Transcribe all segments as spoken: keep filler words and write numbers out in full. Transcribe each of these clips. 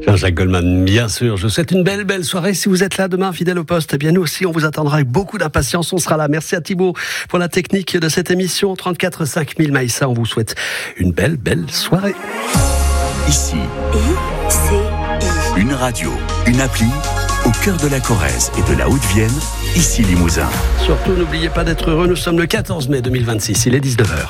Jean-Jacques Goldman, bien sûr. Je vous souhaite une belle, belle soirée. Si vous êtes là demain, fidèle au poste, eh bien nous aussi, on vous attendra avec beaucoup d'impatience. On sera là. Merci à Thibaut pour la technique de cette émission. trente-quatre cinq mille Maïssa, on vous souhaite une belle, belle soirée. Ici, I C I. une radio, une appli, au cœur de la Corrèze et de la Haute-Vienne, ici Limousin. Surtout, n'oubliez pas d'être heureux. Nous sommes le quatorze mai deux mille vingt-six. Il est dix-neuf heures.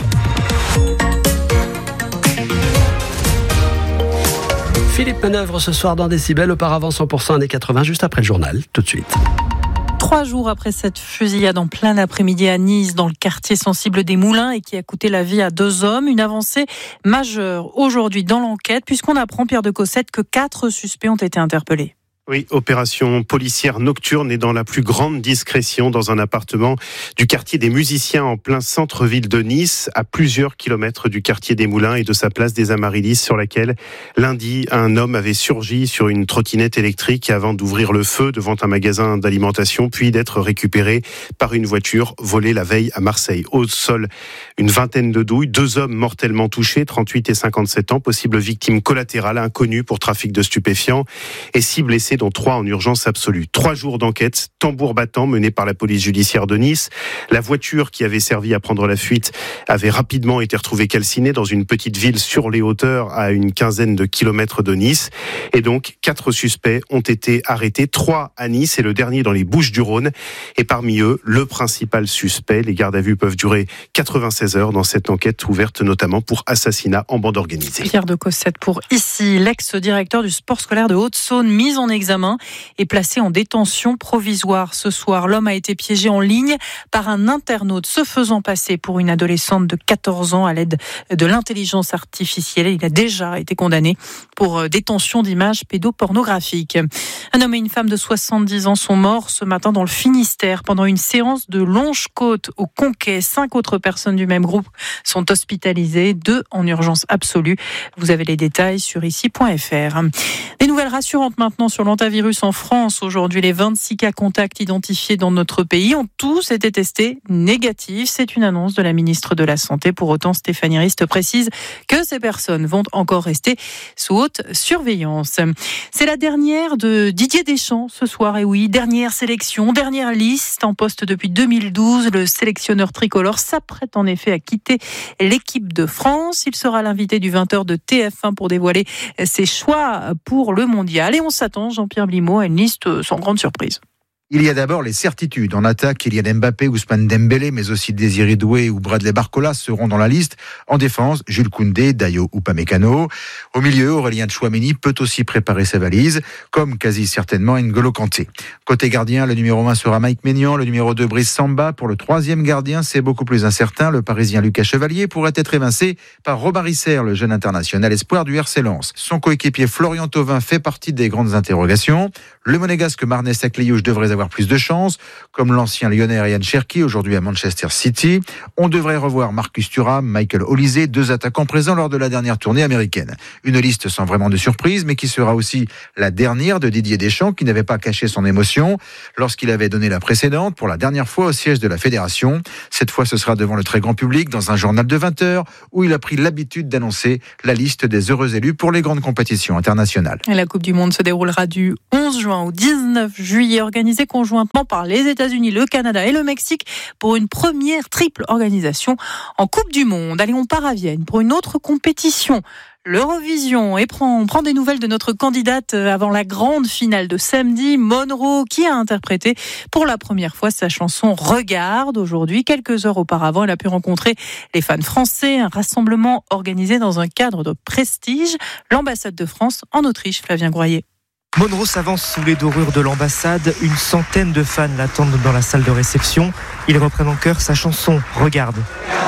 Philippe Manœuvre ce soir dans Décibel, auparavant cent pour cent années quatre-vingts, juste après le journal, tout de suite. Trois jours après cette fusillade en plein après-midi à Nice, dans le quartier sensible des Moulins et qui a coûté la vie à deux hommes, une avancée majeure aujourd'hui dans l'enquête, puisqu'on apprend, Pierre de Cossette, que quatre suspects ont été interpellés. Oui, opération policière nocturne et dans la plus grande discrétion dans un appartement du quartier des Musiciens en plein centre-ville de Nice, à plusieurs kilomètres du quartier des Moulins et de sa place des Amaryllis, sur laquelle lundi un homme avait surgi sur une trottinette électrique avant d'ouvrir le feu devant un magasin d'alimentation, puis d'être récupéré par une voiture volée la veille à Marseille. Au sol, une vingtaine de douilles, deux hommes mortellement touchés, trente-huit et cinquante-sept ans, possibles victimes collatérales, inconnues pour trafic de stupéfiants, et six blessés, dont trois en urgence absolue. Trois jours d'enquête, tambour battant, menée par la police judiciaire de Nice. La voiture qui avait servi à prendre la fuite avait rapidement été retrouvée calcinée dans une petite ville sur les hauteurs à une quinzaine de kilomètres de Nice. Et donc, quatre suspects ont été arrêtés, trois à Nice et le dernier dans les Bouches-du-Rhône. Et parmi eux, le principal suspect. Les gardes à vue peuvent durer quatre-vingt-seize heures dans cette enquête ouverte notamment pour assassinat en bande organisée. Pierre de Cossette pour Ici. L'ex-directeur du sport scolaire de Haute-Saône, mis en examen et placé en détention provisoire ce soir. L'homme a été piégé en ligne par un internaute se faisant passer pour une adolescente de quatorze ans à l'aide de l'intelligence artificielle. Il a déjà été condamné pour détention d'images pédopornographiques. Un homme et une femme de soixante-dix ans sont morts ce matin dans le Finistère pendant une séance de longe-côte au Conquet. Cinq autres personnes du même groupe sont hospitalisées, deux en urgence absolue. Vous avez les détails sur ici point f r. Des nouvelles rassurantes maintenant sur l'hantavirus en France. Aujourd'hui, les vingt-six cas contacts identifiés dans notre pays ont tous été testés négatifs. C'est une annonce de la ministre de la Santé. Pour autant, Stéphanie Rist précise que ces personnes vont encore rester sous haute surveillance. C'est la dernière de Didier Deschamps ce soir. Et oui, dernière sélection, dernière liste en poste depuis deux mille douze. Le sélectionneur tricolore s'apprête en effet à quitter l'équipe de France. Il sera l'invité du vingt heures de T F un pour dévoiler ses choix pour le mondial. Et on s'attend, Jean-Pierre Blimaud, à une liste sans grande surprise. Il y a d'abord les certitudes. En attaque, Kylian Mbappé, Ousmane Dembélé, mais aussi Désiré Doué ou Bradley Barcola seront dans la liste. En défense, Jules Koundé, Dayo Upamecano. Au milieu, Aurélien Tchouaméni peut aussi préparer ses valises, comme quasi certainement N'Golo Kanté. Côté gardien, le numéro un sera Mike Maignan, le numéro deux Brice Samba. Pour le troisième gardien, c'est beaucoup plus incertain. Le Parisien Lucas Chevalier pourrait être évincé par Robin Risser, le jeune international espoir du R C Lens. Son coéquipier Florian Thauvin fait partie des grandes interrogations. Le monégasque Marnès Sakliouche devrait avoir plus de chance, comme l'ancien lyonnais Ryan Cherki, aujourd'hui à Manchester City. On devrait revoir Marcus Thuram, Michael Olise, deux attaquants présents lors de la dernière tournée américaine. Une liste sans vraiment de surprise, mais qui sera aussi la dernière de Didier Deschamps, qui n'avait pas caché son émotion lorsqu'il avait donné la précédente pour la dernière fois au siège de la fédération. Cette fois, ce sera devant le très grand public, dans un journal de vingt heures, où il a pris l'habitude d'annoncer la liste des heureux élus pour les grandes compétitions internationales. La Coupe du Monde se déroulera du onze juin au dix-neuf juillet, organisée conjointement par les États-Unis, le Canada et le Mexique pour une première triple organisation en Coupe du Monde. Allez, on part à Vienne pour une autre compétition, l'Eurovision, et prend, on prend des nouvelles de notre candidate avant la grande finale de samedi, Monroe, qui a interprété pour la première fois sa chanson Regarde aujourd'hui. Quelques heures auparavant, elle a pu rencontrer les fans français, un rassemblement organisé dans un cadre de prestige, l'ambassade de France en Autriche. Flavien Groyer. Monroe s'avance sous les dorures de l'ambassade. Une centaine de fans l'attendent dans la salle de réception. Ils reprennent en chœur sa chanson Regarde.